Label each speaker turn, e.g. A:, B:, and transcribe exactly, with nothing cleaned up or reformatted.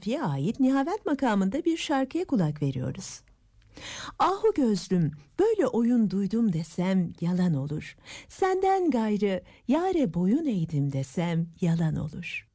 A: Safi'ye ait Nihavent makamında bir şarkıya kulak veriyoruz. Ahu gözlüm, böyle oyun duydum desem yalan olur. Senden gayrı yâre boyun eğdim desem yalan olur.